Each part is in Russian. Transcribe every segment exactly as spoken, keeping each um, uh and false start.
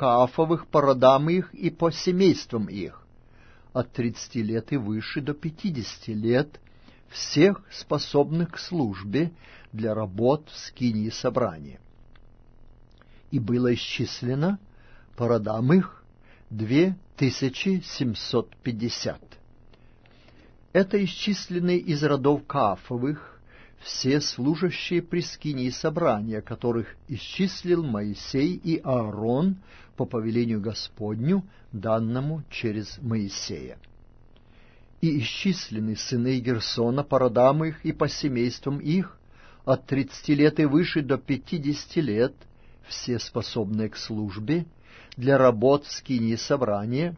Каафовых по родам их и по семействам их, от тридцати лет и выше до пятидесяти лет, всех способных к службе для работ в скинии собрания. И было исчислено по родам их две тысячи семьсот пятьдесят. Это исчисленные из родов Каафовых все служащие при скинии собрания, которых исчислил Моисей и Аарон по повелению Господню, данному через Моисея. И исчислены сыны Герсона по родам их и по семействам их, от тридцати лет и выше до пятидесяти лет, все способные к службе, для работ в скинии собрания,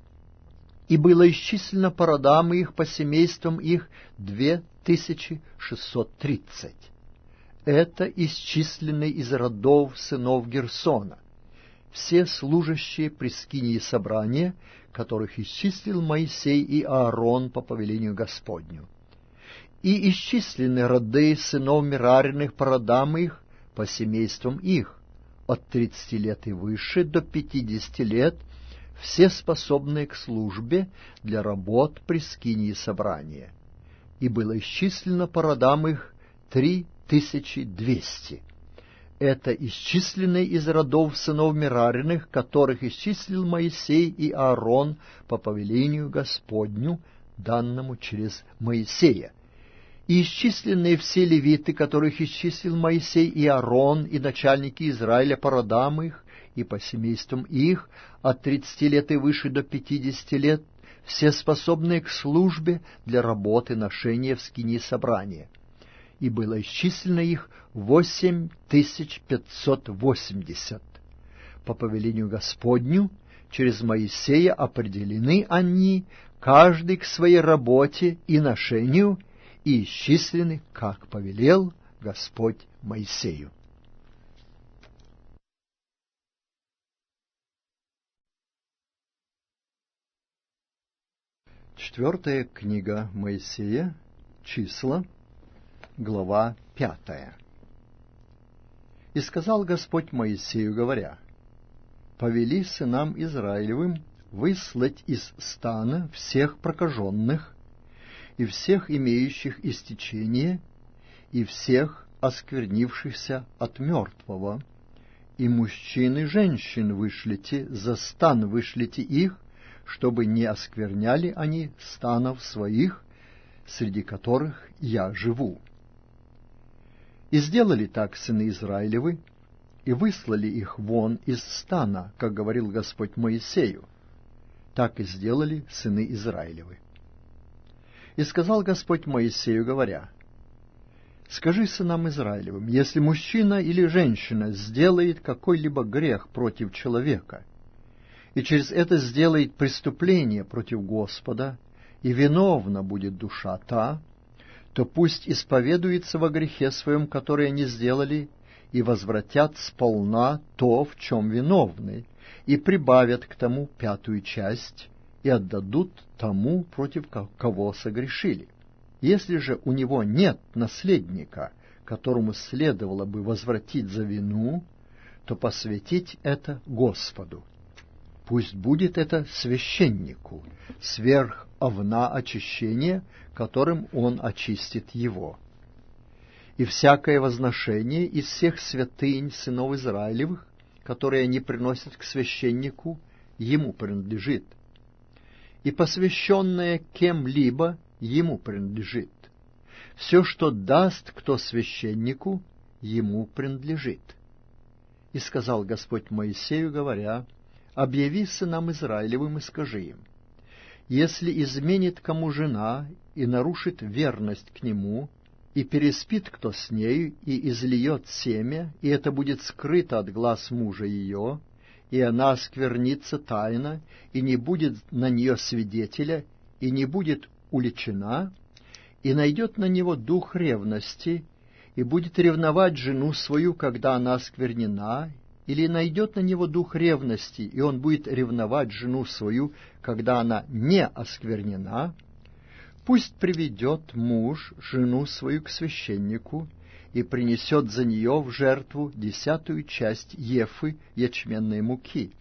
и было исчислено по родам их, по семействам их, две тысячи шестьсот тридцать. Это исчислены из родов сынов Герсона, все служащие при скинии собрания, которых исчислил Моисей и Аарон по повелению Господню. И исчислены роды сынов Мерариных по родам их, по семействам их, от тридцати лет и выше до пятидесяти лет, все способные к службе для работ при скинии собрания. И было исчислено по родам их три тысячи двести. Это исчисленные из родов сынов Мерариных, которых исчислил Моисей и Аарон по повелению Господню, данному через Моисея. И исчисленные все левиты, которых исчислил Моисей и Аарон, и начальники Израиля по родам их и по семействам их, от тридцати лет и выше до пятидесяти лет, все способные к службе для работы ношения в скинии собрания. И было исчислено их восемь тысяч пятьсот восемьдесят. По повелению Господню, через Моисея определены они, каждый к своей работе и ношению, и исчислены, как повелел Господь Моисею. Четвертая книга Моисея, Числа, глава пятая. «И сказал Господь Моисею, говоря: повели сынам Израилевым выслать из стана всех прокаженных, и всех имеющих истечение, и всех осквернившихся от мертвого, и мужчин и женщин вышлите, за стан вышлите их, чтобы не оскверняли они станов своих, среди которых я живу. И сделали так сыны Израилевы, и выслали их вон из стана, как говорил Господь Моисею. Так и сделали сыны Израилевы. И сказал Господь Моисею, говоря: скажи сынам Израилевым, если мужчина или женщина сделает какой-либо грех против человека, и через это сделает преступление против Господа, и виновна будет душа та, то пусть исповедуется во грехе своем, который они сделали, и возвратят сполна то, в чем виновны, и прибавят к тому пятую часть, и отдадут тому, против кого согрешили. Если же у него нет наследника, которому следовало бы возвратить за вину, то посвятить это Господу. Пусть будет это священнику, сверх овна очищения, которым он очистит его. И всякое возношение из всех святынь сынов Израилевых, которые они приносят к священнику, ему принадлежит. И посвященное кем-либо ему принадлежит. Все, что даст кто священнику, ему принадлежит. И сказал Господь Моисею, говоря: объяви сынам Израилевым и скажи им: если изменит кому жена и нарушит верность к нему, и переспит кто с нею, и излиет семя, и это будет скрыто от глаз мужа ее, и она осквернится тайно, и не будет на нее свидетеля, и не будет уличена, и найдет на него дух ревности, и будет ревновать жену свою, когда она осквернена, или найдет на него дух ревности, и он будет ревновать жену свою, когда она не осквернена, пусть приведет муж жену свою к священнику и принесет за нее в жертву десятую часть ефы ячменной муки,